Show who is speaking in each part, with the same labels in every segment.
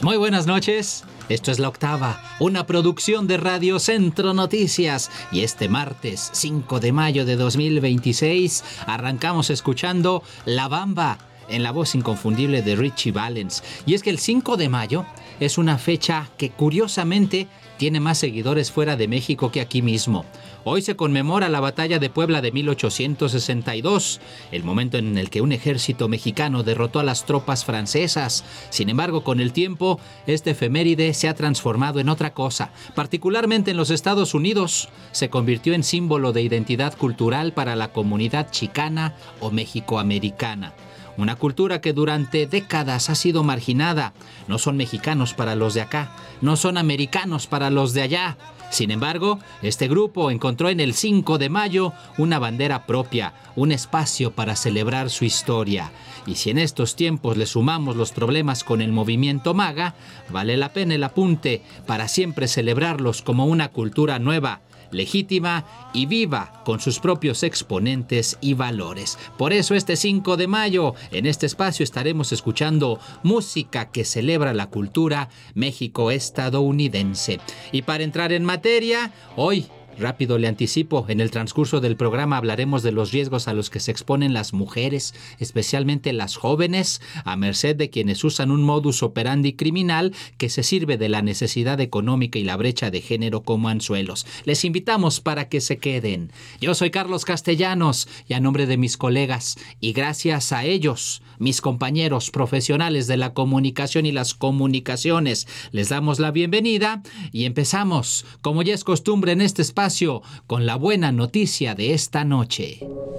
Speaker 1: Muy buenas noches, esto es La Octava, una producción de Radio Centro Noticias y este martes 5 de mayo de 2026 arrancamos escuchando La Bamba en la voz inconfundible de Ritchie Valens. Y es que el 5 de mayo es una fecha que curiosamente tiene más seguidores fuera de México que aquí mismo. Hoy se conmemora la batalla de Puebla de 1862, el momento en el que un ejército mexicano derrotó a las tropas francesas. Sin embargo, con el tiempo, este efeméride se ha transformado en otra cosa. Particularmente en los Estados Unidos, se convirtió en símbolo de identidad cultural para la comunidad chicana o mexicoamericana. Una cultura que durante décadas ha sido marginada. No son mexicanos para los de acá, no son americanos para los de allá. Sin embargo, este grupo encontró en el 5 de mayo una bandera propia, un espacio para celebrar su historia. Y si en estos tiempos le sumamos los problemas con el movimiento MAGA, vale la pena el apunte para siempre celebrarlos como una cultura nueva, legítima y viva, con sus propios exponentes y valores. Por eso este 5 de mayo, en este espacio estaremos escuchando música que celebra la cultura México-estadounidense. Y para entrar en materia, hoy, rápido le anticipo, en el transcurso del programa hablaremos de los riesgos a los que se exponen las mujeres, especialmente las jóvenes, a merced de quienes usan un modus operandi criminal que se sirve de la necesidad económica y la brecha de género como anzuelos. Les invitamos para que se queden. Yo soy Carlos Castellanos y a nombre de mis colegas y gracias a ellos, mis compañeros profesionales de la comunicación y las comunicaciones, les damos la bienvenida y empezamos, como ya es costumbre en este espacio, con la buena noticia de esta noche.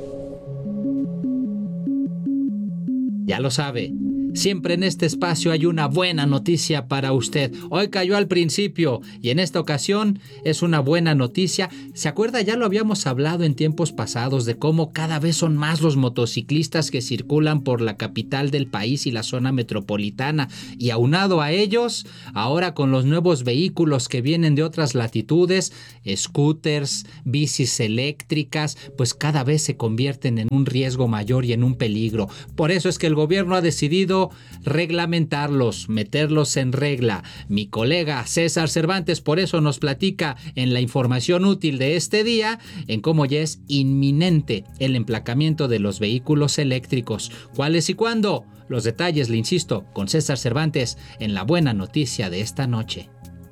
Speaker 1: Ya lo sabe, siempre en este espacio hay una buena noticia para usted. Hoy cayó al principio y en esta ocasión es una buena noticia. ¿Se acuerda? Ya lo habíamos hablado en tiempos pasados de cómo cada vez son más los motociclistas que circulan por la capital del país y la zona metropolitana. Y aunado a ellos, ahora con los nuevos vehículos que vienen de otras latitudes, scooters, bicis eléctricas, pues cada vez se convierten en un riesgo mayor y en un peligro. Por eso es que el gobierno ha decidido reglamentarlos, meterlos en regla. Mi colega César Cervantes por eso nos platica en la información útil de este día en cómo ya es inminente el emplacamiento de los vehículos eléctricos. ¿Cuáles y cuándo? Los detalles, le insisto, con César Cervantes en la buena noticia de esta noche.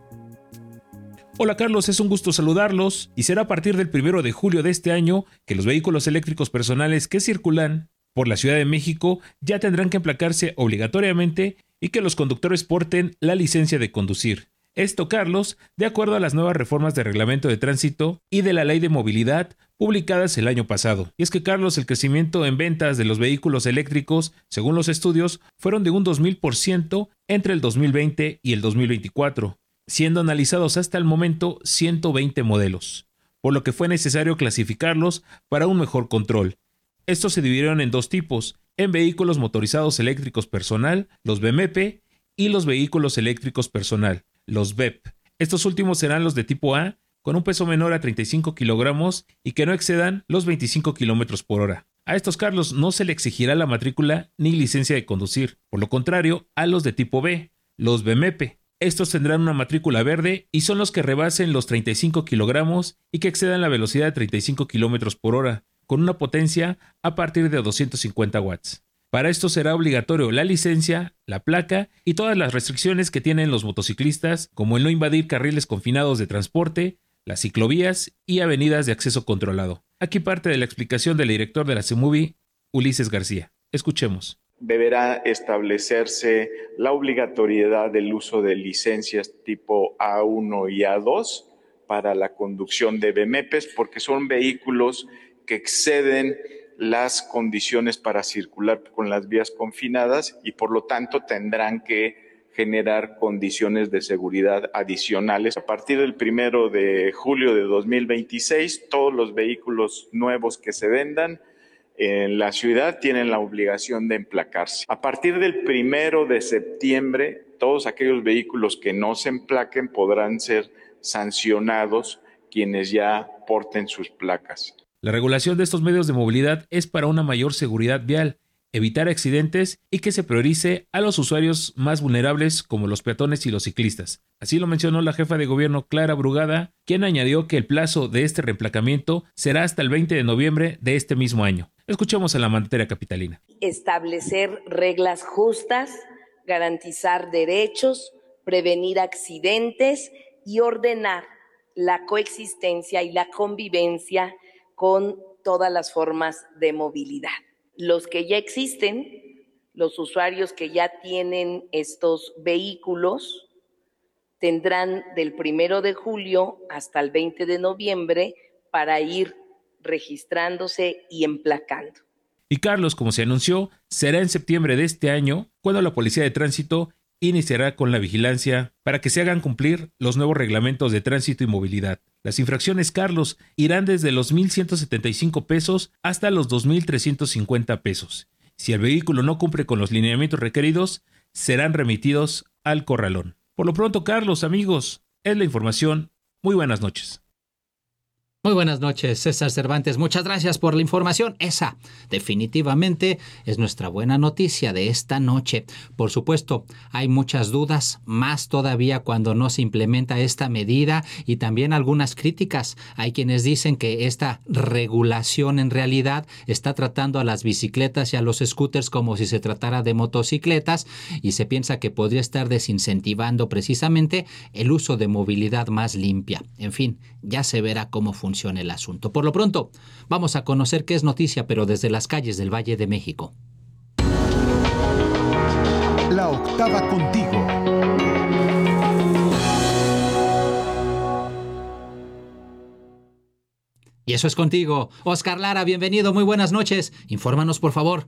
Speaker 2: Hola Carlos, es un gusto saludarlos y será a partir del 1 de julio de este año que los vehículos eléctricos personales que circulan por la Ciudad de México ya tendrán que emplacarse obligatoriamente y que los conductores porten la licencia de conducir. Esto, Carlos, de acuerdo a las nuevas reformas de reglamento de tránsito y de la ley de movilidad publicadas el año pasado. Y es que, Carlos, el crecimiento en ventas de los vehículos eléctricos, según los estudios, fueron de un 2000% entre el 2020 y el 2024, siendo analizados hasta el momento 120 modelos, por lo que fue necesario clasificarlos para un mejor control. Estos se dividieron en dos tipos, en vehículos motorizados eléctricos personal, los BMP, y los vehículos eléctricos personal, los BEP. Estos últimos serán los de tipo A, con un peso menor a 35 kilogramos y que no excedan los 25 kilómetros por hora. A estos, Carlos, no se le exigirá la matrícula ni licencia de conducir, por lo contrario a los de tipo B, los BMP. Estos tendrán una matrícula verde y son los que rebasen los 35 kilogramos y que excedan la velocidad de 35 kilómetros por hora, con una potencia a partir de 250 watts. Para esto será obligatorio la licencia, la placa y todas las restricciones que tienen los motociclistas, como el no invadir carriles confinados de transporte, las ciclovías y avenidas de acceso controlado. Aquí parte de la explicación del director de la CEMUVI, Ulises García. Escuchemos.
Speaker 3: Deberá establecerse la obligatoriedad del uso de licencias tipo A1 y A2 para la conducción de BMPs, porque son vehículos que exceden las condiciones para circular con las vías confinadas y por lo tanto tendrán que generar condiciones de seguridad adicionales. A partir del 1 de julio de 2026, todos los vehículos nuevos que se vendan en la ciudad tienen la obligación de emplacarse. A partir del 1 de septiembre, todos aquellos vehículos que no se emplaquen podrán ser sancionados quienes ya porten sus placas.
Speaker 2: La regulación de estos medios de movilidad es para una mayor seguridad vial evitar accidentes y que se priorice a los usuarios más vulnerables como los peatones y los ciclistas. Así lo mencionó la jefa de gobierno Clara Brugada, quien añadió que el plazo de este reemplacamiento será hasta el 20 de noviembre de este mismo año. Escuchemos a la mandataria capitalina.
Speaker 4: Establecer reglas justas, garantizar derechos, prevenir accidentes y ordenar la coexistencia y la convivencia con todas las formas de movilidad. Los que ya existen, los usuarios que ya tienen estos vehículos, tendrán del 1 de julio hasta el 20 de noviembre para ir registrándose y emplacando.
Speaker 2: Y Carlos, como se anunció, será en septiembre de este año cuando la Policía de Tránsito iniciará con la vigilancia para que se hagan cumplir los nuevos reglamentos de tránsito y movilidad. Las infracciones, Carlos, irán desde los 1,175 pesos hasta los 2,350 pesos. Si el vehículo no cumple con los lineamientos requeridos, serán remitidos al corralón. Por lo pronto, Carlos, amigos, es la información. Muy buenas noches.
Speaker 1: Muy buenas noches, César Cervantes. Muchas gracias por la información. Esa definitivamente es nuestra buena noticia de esta noche. Por supuesto, hay muchas dudas, más todavía cuando no se implementa esta medida y también algunas críticas. Hay quienes dicen que esta regulación en realidad está tratando a las bicicletas y a los scooters como si se tratara de motocicletas y se piensa que podría estar desincentivando precisamente el uso de movilidad más limpia. En fin, ya se verá cómo funciona el asunto. Por lo pronto, vamos a conocer qué es noticia, pero desde las calles del Valle de México.
Speaker 5: La octava contigo.
Speaker 1: Y eso es contigo. Oscar Lara, bienvenido, muy buenas noches. Infórmanos, por favor.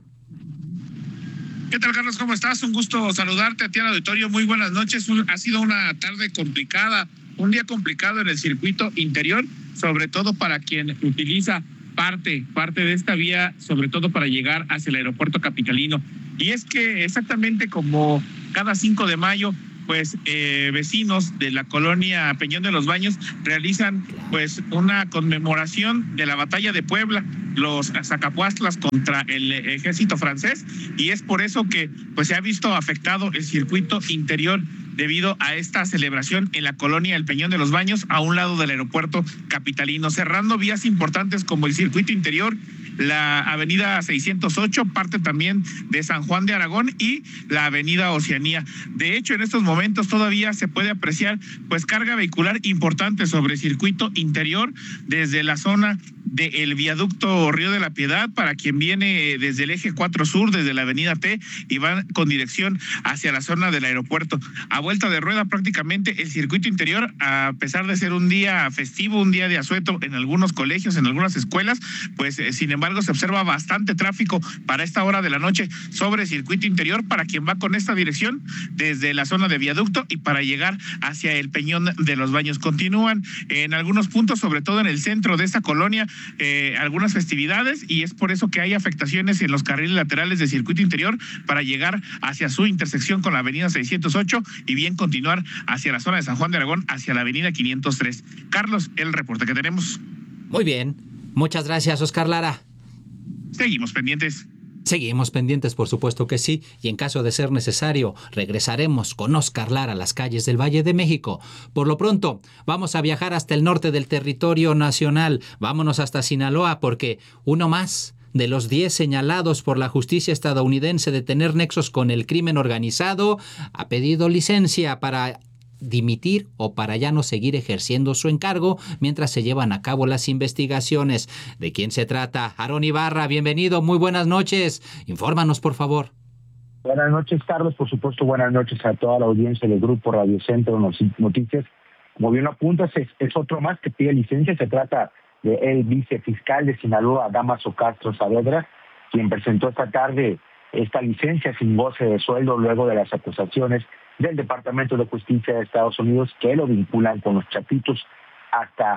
Speaker 6: ¿Qué tal, Carlos? ¿Cómo estás? Un gusto saludarte a ti al auditorio. Muy buenas noches. Ha sido una tarde complicada, un día complicado en el circuito interior, sobre todo para quien utiliza parte de esta vía, sobre todo para llegar hacia el aeropuerto capitalino. Y es que exactamente como cada 5 de mayo, pues vecinos de la colonia Peñón de los Baños realizan pues una conmemoración de la batalla de Puebla, los Zacapuastlas contra el ejército francés, y es por eso que pues se ha visto afectado el circuito interior debido a esta celebración en la colonia El Peñón de los Baños, a un lado del aeropuerto capitalino, cerrando vías importantes como el circuito interior, la avenida 608, parte también de San Juan de Aragón y la avenida Oceanía. De hecho, en estos momentos todavía se puede apreciar pues carga vehicular importante sobre el circuito interior desde la zona del viaducto Río de la Piedad para quien viene desde el eje 4 Sur, desde la avenida T, y van con dirección hacia la zona del aeropuerto. A vuelta de rueda prácticamente el circuito interior, a pesar de ser un día festivo, un día de asueto en algunos colegios, en algunas escuelas, pues sin embargo se observa bastante tráfico para esta hora de la noche sobre el circuito interior para quien va con esta dirección desde la zona de viaducto y para llegar hacia el Peñón de los Baños. Continúan en algunos puntos, sobre todo en el centro de esta colonia, algunas festividades, y es por eso que hay afectaciones en los carriles laterales del circuito interior para llegar hacia su intersección con la avenida 608 y bien continuar hacia la zona de San Juan de Aragón, hacia la avenida 503. Carlos, el reporte que tenemos.
Speaker 1: Muy bien. Muchas gracias, Oscar Lara.
Speaker 6: Seguimos pendientes.
Speaker 1: Seguimos pendientes, por supuesto que sí, y en caso de ser necesario, regresaremos con Oscar Lara a las calles del Valle de México. Por lo pronto, vamos a viajar hasta el norte del territorio nacional. Vámonos hasta Sinaloa, porque uno más de los 10 señalados por la justicia estadounidense de tener nexos con el crimen organizado ha pedido licencia para dimitir o para ya no seguir ejerciendo su encargo mientras se llevan a cabo las investigaciones. ¿De quién se trata? Aarón Ibarra, bienvenido, muy buenas noches. Infórmanos, por favor.
Speaker 7: Buenas noches, Carlos. Por supuesto, buenas noches a toda la audiencia del Grupo Radio Centro Noticias. Como bien lo apuntas, es otro más que pide licencia. Se trata del vicefiscal de Sinaloa, Dámaso Castro Saavedra, quien presentó esta tarde esta licencia sin goce de sueldo luego de las acusaciones del Departamento de Justicia de Estados Unidos que lo vinculan con los Chapitos. Hasta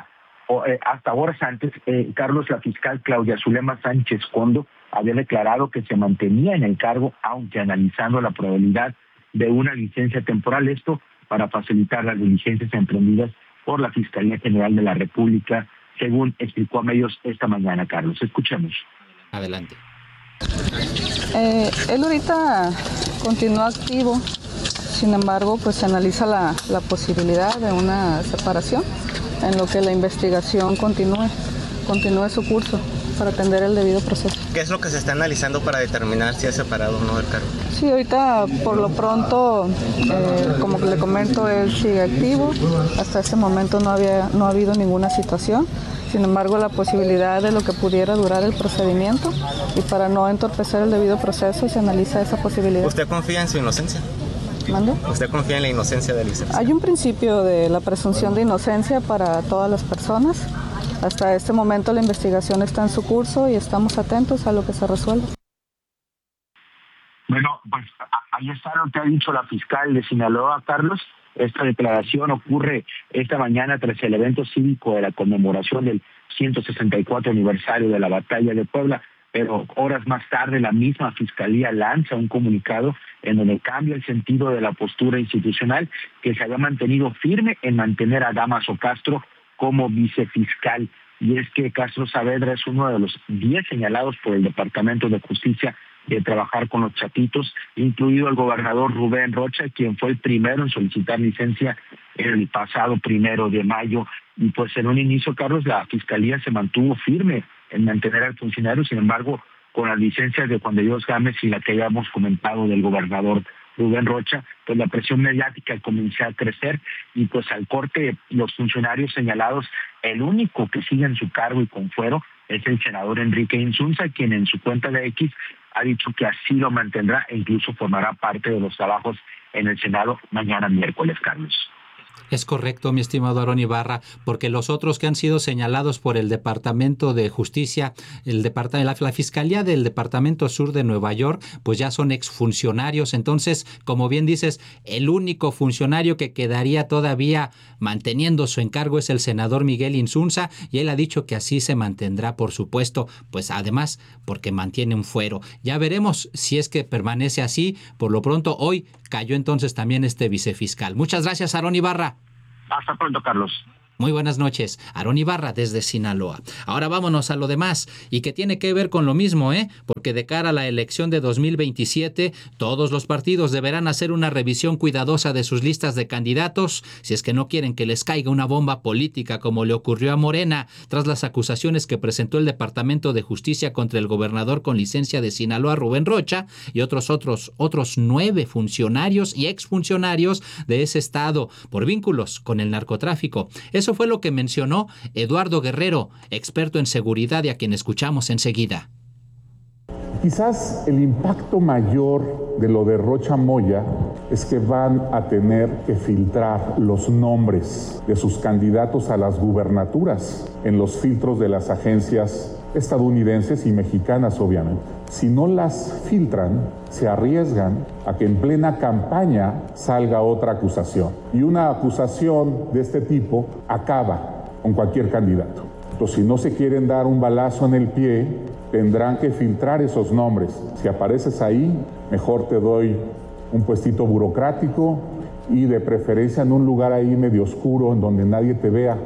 Speaker 7: horas antes, Carlos, la fiscal Claudia Zulema Sánchez Condo había declarado que se mantenía en el cargo, aunque analizando la probabilidad de una licencia temporal, esto para facilitar las diligencias emprendidas por la Fiscalía General de la República, según explicó a medios esta mañana, Carlos. Escuchemos.
Speaker 1: Adelante.
Speaker 8: Él ahorita continúa activo, sin embargo, pues se analiza la posibilidad de una separación en lo que la investigación continúe su curso para atender el debido proceso.
Speaker 9: ¿Qué es lo que se está analizando para determinar si es separado o no del cargo?
Speaker 8: Sí, ahorita por lo pronto, como le comento, él sigue activo. Hasta este momento no ha habido ninguna situación. Sin embargo, la posibilidad de lo que pudiera durar el procedimiento y para no entorpecer el debido proceso se analiza esa posibilidad.
Speaker 9: ¿Usted confía en su inocencia?
Speaker 8: ¿Mande?
Speaker 9: ¿Usted confía en la inocencia de Alicia?
Speaker 8: Hay un principio de la presunción de inocencia para todas las personas. Hasta este momento la investigación está en su curso y estamos atentos a lo que se resuelva.
Speaker 7: Bueno, pues ahí está lo que ha dicho la fiscal de Sinaloa, Carlos. Esta declaración ocurre esta mañana tras el evento cívico de la conmemoración del 164 aniversario de la Batalla de Puebla, pero horas más tarde la misma fiscalía lanza un comunicado en donde cambia el sentido de la postura institucional que se había mantenido firme en mantener a Dámaso Castro como vicefiscal. Y es que Castro Saavedra es uno de los 10 señalados por el Departamento de Justicia de trabajar con los chapitos, incluido el gobernador Rubén Rocha, quien fue el primero en solicitar licencia el pasado 1 de mayo. Y pues en un inicio, Carlos, la Fiscalía se mantuvo firme en mantener al funcionario, sin embargo, con las licencias de Juan de Dios Gámez y la que habíamos comentado del gobernador Rubén Rocha, pues la presión mediática comenzó a crecer y pues al corte los funcionarios señalados, el único que sigue en su cargo y con fuero es el senador Enrique Insunza, quien en su cuenta de X ha dicho que así lo mantendrá e incluso formará parte de los trabajos en el Senado mañana miércoles, Carlos.
Speaker 1: Es correcto, mi estimado Aarón Ibarra, porque los otros que han sido señalados por el Departamento de Justicia, la Fiscalía del Departamento Sur de Nueva York, pues ya son exfuncionarios. Entonces, como bien dices, el único funcionario que quedaría todavía manteniendo su encargo es el senador Miguel Insunza, y él ha dicho que así se mantendrá, por supuesto, pues además porque mantiene un fuero. Ya veremos si es que permanece así. Por lo pronto, hoy cayó entonces también este vicefiscal. Muchas gracias, Aarón Ibarra.
Speaker 7: Hasta pronto, Carlos.
Speaker 1: Muy buenas noches, Aarón Ibarra desde Sinaloa. Ahora vámonos a lo demás y que tiene que ver con lo mismo, porque de cara a la elección de 2027, todos los partidos deberán hacer una revisión cuidadosa de sus listas de candidatos si es que no quieren que les caiga una bomba política como le ocurrió a Morena tras las acusaciones que presentó el Departamento de Justicia contra el gobernador con licencia de Sinaloa, Rubén Rocha, y otros 9 funcionarios y exfuncionarios de ese estado por vínculos con el narcotráfico. Eso fue lo que mencionó Eduardo Guerrero, experto en seguridad, y a quien escuchamos enseguida.
Speaker 10: Quizás el impacto mayor de lo de Rocha Moya es que van a tener que filtrar los nombres de sus candidatos a las gubernaturas en los filtros de las agencias estadounidenses y mexicanas, obviamente. Si no las filtran, se arriesgan a que en plena campaña salga otra acusación. Y una acusación de este tipo acaba con cualquier candidato. Entonces, si no se quieren dar un balazo en el pie, tendrán que filtrar esos nombres. Si apareces ahí, mejor te doy un puestito burocrático y de preferencia en un lugar ahí medio oscuro en donde nadie te vea.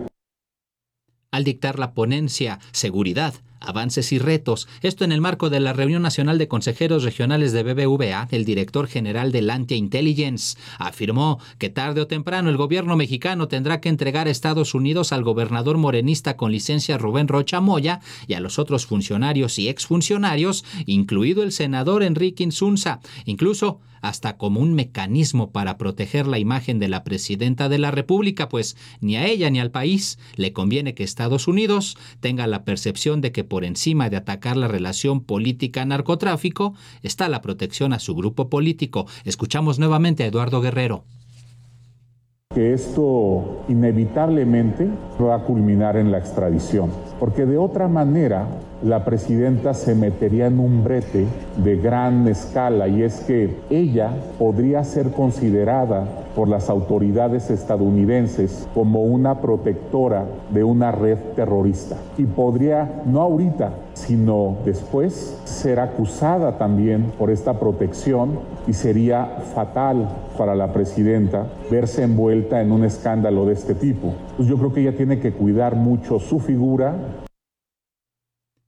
Speaker 1: Al dictar la ponencia Seguridad, Avances y Retos, esto en el marco de la Reunión Nacional de Consejeros Regionales de BBVA, el director general de Lantia Intelligence afirmó que tarde o temprano el gobierno mexicano tendrá que entregar a Estados Unidos al gobernador morenista con licencia Rubén Rocha Moya y a los otros funcionarios y exfuncionarios, incluido el senador Enrique Insunza, incluso hasta como un mecanismo para proteger la imagen de la presidenta de la República, pues ni a ella ni al país le conviene que Estados Unidos tenga la percepción de que por encima de atacar la relación política-narcotráfico está la protección a su grupo político. Escuchamos nuevamente a Eduardo Guerrero.
Speaker 10: Que esto inevitablemente va a culminar en la extradición, porque de otra manera la presidenta se metería en un brete de gran escala, y es que ella podría ser considerada por las autoridades estadounidenses como una protectora de una red terrorista, y podría, no ahorita, sino después, ser acusada también por esta protección, y sería fatal para la presidenta verse envuelta en un escándalo de este tipo. Pues yo creo que ella tiene que cuidar mucho su figura.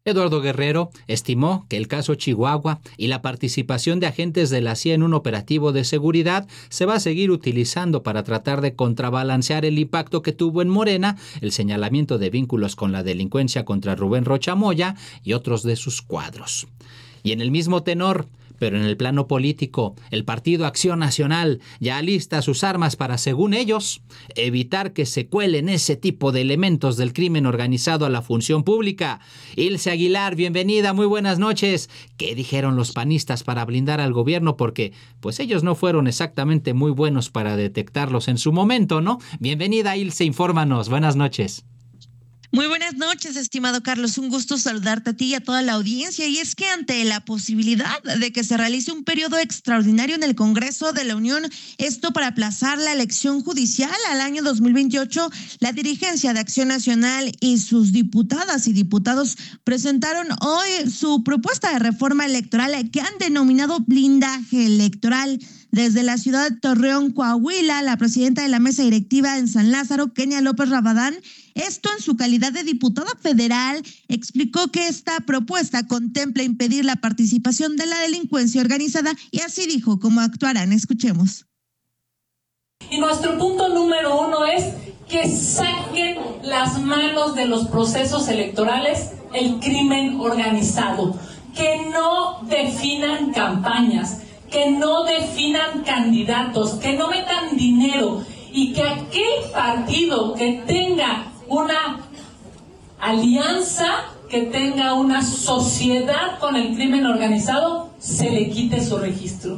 Speaker 1: Eduardo Guerrero estimó que el caso Chihuahua y la participación de agentes de la CIA en un operativo de seguridad se va a seguir utilizando para tratar de contrabalancear el impacto que tuvo en Morena el señalamiento de vínculos con la delincuencia contra Rubén Rocha Moya y otros de sus cuadros. Y en el mismo tenor, pero en el plano político, el Partido Acción Nacional ya alista sus armas para, según ellos, evitar que se cuelen ese tipo de elementos del crimen organizado a la función pública. Ilse Aguilar, bienvenida, muy buenas noches. ¿Qué dijeron los panistas para blindar al gobierno? Porque pues ellos no fueron exactamente muy buenos para detectarlos en su momento, ¿no? Bienvenida, Ilse, infórmanos. Buenas noches.
Speaker 11: Muy buenas noches, estimado Carlos. Un gusto saludarte a ti y a toda la audiencia. Y es que ante la posibilidad de que se realice un periodo extraordinario en el Congreso de la Unión, esto para aplazar la elección judicial al año 2028, la dirigencia de Acción Nacional y sus diputadas y diputados presentaron hoy su propuesta de reforma electoral que han denominado blindaje electoral. Desde la ciudad de Torreón, Coahuila, la presidenta de la mesa directiva en San Lázaro, Kenia López Rabadán, esto en su calidad de diputada federal, explicó que esta propuesta contempla impedir la participación de la delincuencia organizada y así dijo cómo actuarán. Escuchemos.
Speaker 12: Y nuestro punto número 1 es que saquen las manos de los procesos electorales el crimen organizado, que no definan campañas, que no definan candidatos, que no metan dinero y que aquel partido que tenga una alianza, que tenga una sociedad con el crimen organizado, se le quite su registro.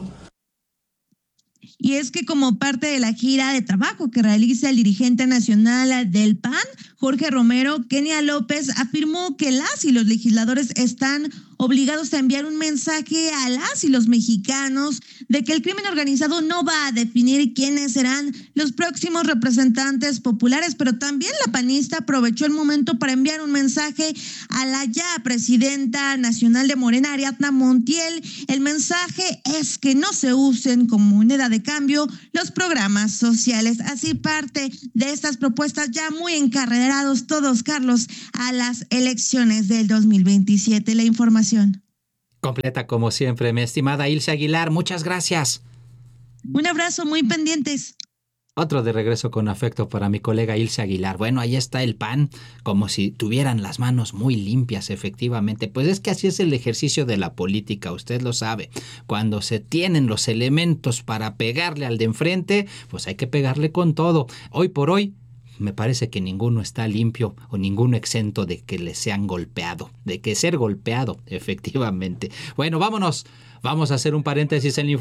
Speaker 11: Y es que como parte de la gira de trabajo que realiza el dirigente nacional del PAN, Jorge Romero, Kenia López afirmó que las y los legisladores están obligados a enviar un mensaje a las y los mexicanos de que el crimen organizado no va a definir quiénes serán los próximos representantes populares, pero también la panista aprovechó el momento para enviar un mensaje a la ya presidenta nacional de Morena, Ariadna Montiel. El mensaje es que no se usen como moneda de cambio los programas sociales. Así parte de estas propuestas ya muy encarrerados todos, Carlos, a las elecciones del 2027. La información.
Speaker 1: Completa como siempre, mi estimada Ilse Aguilar, muchas gracias.
Speaker 11: Un abrazo, muy pendientes.
Speaker 1: Otro de regreso con afecto para mi colega Ilse Aguilar. Bueno, ahí está el PAN, como si tuvieran las manos muy limpias, efectivamente. Pues es que así es el ejercicio de la política, usted lo sabe. Cuando se tienen los elementos para pegarle al de enfrente, pues hay que pegarle con todo. Hoy por hoy, me parece que ninguno está limpio o ninguno exento de que le sean golpeado, de que ser golpeado, efectivamente. Bueno, vámonos. Vamos a hacer un paréntesis en la información.